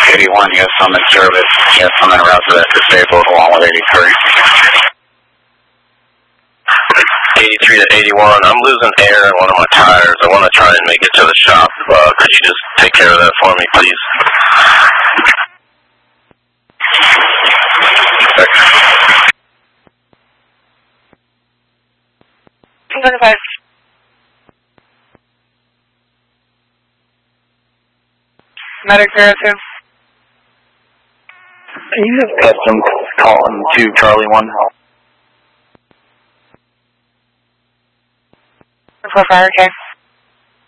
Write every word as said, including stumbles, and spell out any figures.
eighty-one, you have some in service. You have some in route to that disabled along with eighty-three. eighty-three to eighty-one, I'm losing air in one of my tires. I want to try and make it to the shop. Uh, could you just take care of that for me, please? twenty-five. Medic zero two. You have custom calling to Charlie one. four five, okay.